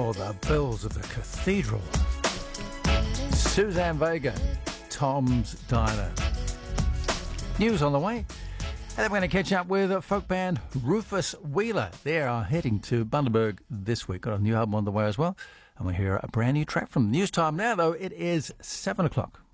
or the bells of the cathedral. Suzanne Vega, Tom's Diner. News on the way. And then we're going to catch up with folk band Rufus Wheeler. They are heading to Bundaberg this week. Got a new album on the way as well. And we'll hear a brand new track from them. News time now, though. It is 7 o'clock.